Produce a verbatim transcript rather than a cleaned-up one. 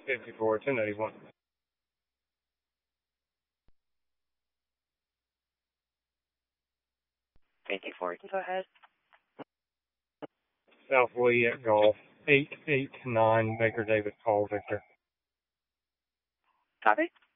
fifty-four, ten eighty-one. fifty-four, go ahead. South Lee at Golf, eight eight nine Baker Davis Hall, Victor. Copy.